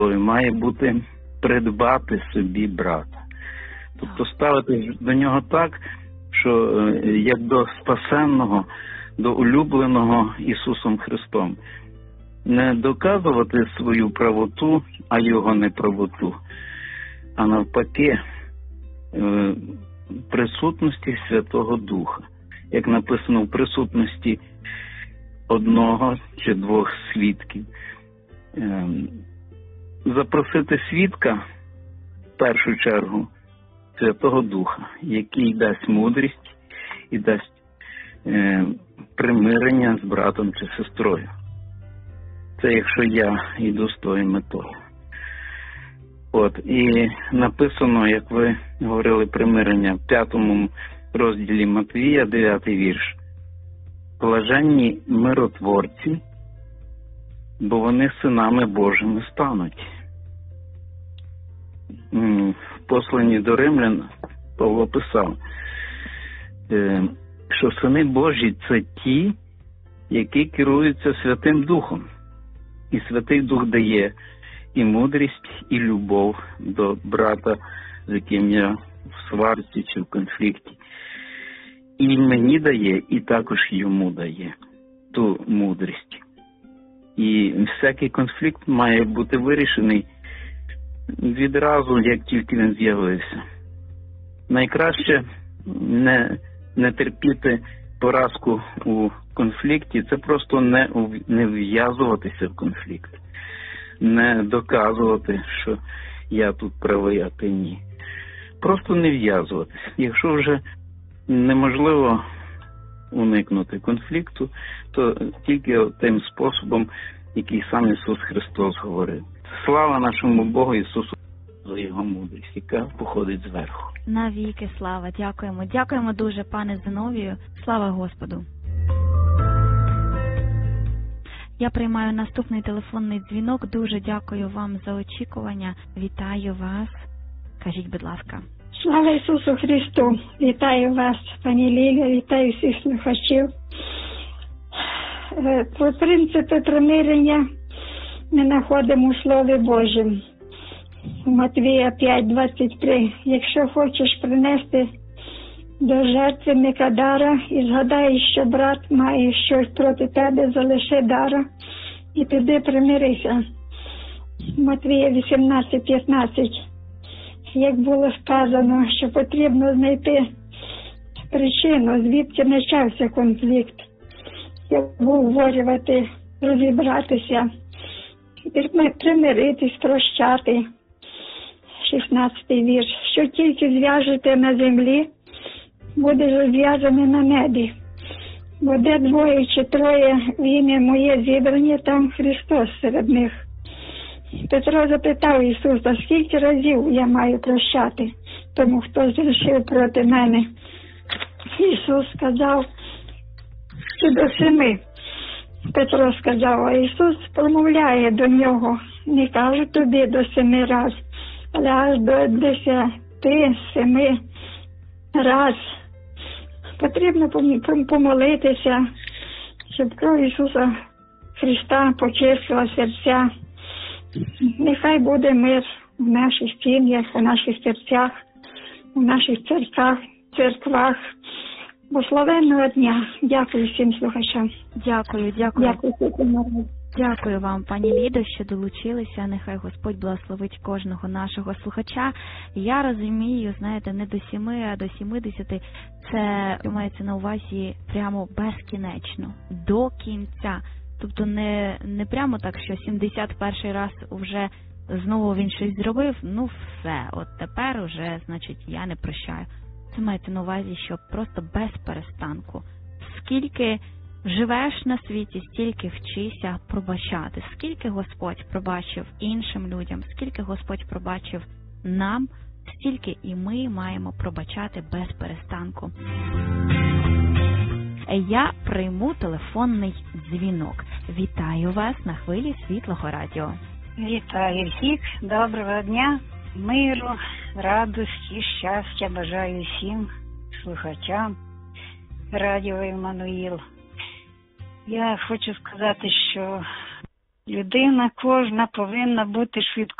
має бути придбати собі брата. Тобто ставити до нього так, що як до спасенного, до улюбленого Ісусом Христом. Не доказувати свою правоту, а його неправоту, а навпаки присутності Святого Духа. Як написано, в присутності одного чи двох свідків. Запросити свідка, в першу чергу, Святого Духа, який дасть мудрість і дасть примирення з братом чи сестрою. Це якщо я йду з тою метою. І написано, як ви говорили, примирення в 5 розділі Матвія, 9 вірш. Блаженні миротворці, бо вони синами Божими стануть. В посланні до Римлян Павло писав, що сини Божі – це ті, які керуються Святим Духом. І Святий Дух дає і мудрість, і любов до брата, з яким я в сварці чи в конфлікті. І мені дає, і також йому дає ту мудрість. І всякий конфлікт має бути вирішений відразу, як тільки він з'явився. Найкраще не терпіти поразку у конфлікті, це просто не вв'язуватися в конфлікт. Не доказувати, що я тут правий, а ти ні. Просто не вв'язуватися. Якщо вже неможливо уникнути конфлікту, то тільки тим способом, який сам Ісус Христос говорив. Слава нашому Богу Ісусу за Його мудрість, яка походить зверху. Навіки слава. Дякуємо. Дякуємо дуже, пане Зиновію. Слава Господу. Я приймаю наступний телефонний дзвінок. Дуже дякую вам за очікування. Вітаю вас. Кажіть, будь ласка. Слава Ісусу Христу! Вітаю вас, пані Лілія, вітаю всіх слухачів. Про принципи примирення ми знаходимо у Слові Божому. Матвія 5:23. Якщо хочеш принести до жертвенника дара і згадаєш, що брат має щось проти тебе, залиши дара і піди примирися. Матвія 18:15. Як було сказано, що потрібно знайти причину, звідки почався конфлікт, як обговорювати, розібратися, примиритись, прощати. 16-й вірш. Що тільки зв'яжете на землі, буде розв'язане на небі. Бо де 2 чи 3 в ім'я моє зібрані, там Христос серед них. Петро запитав Ісуса, скільки разів я маю прощати тому, хто зрішив проти мене. Ісус сказав, що до 7. Петро сказав, а Ісус промовляє до нього, не кажу тобі до 7 раз, але аж до 10, 7 раз. Потрібно помолитися, щоб кров Ісуса Христа почистила серця. Нехай буде мир в наших сім'ях, у наших серцях, у наших церквах. Благословенного дня. Дякую всім слухачам. Дякую. Дякую вам, пані Лідо, що долучилися. Нехай Господь благословить кожного нашого слухача. Я розумію, знаєте, не до 7, а до 70. Це мається на увазі прямо безкінечно, до кінця. Тобто не прямо так, що 71 раз вже знову він щось зробив, ну все, от тепер уже, значить, я не прощаю. Це мається на увазі, що просто без перестанку. Скільки живеш на світі, стільки вчися пробачати. Скільки Господь пробачив іншим людям, скільки Господь пробачив нам, стільки і ми маємо пробачати без перестанку. Я прийму телефонний дзвінок. Вітаю вас на хвилі Світлого радіо. Вітаю всіх, доброго дня, миру, радості, щастя бажаю всім слухачам радіо Іммануїл. Я хочу сказати, що Людина кожна повинна бути швидко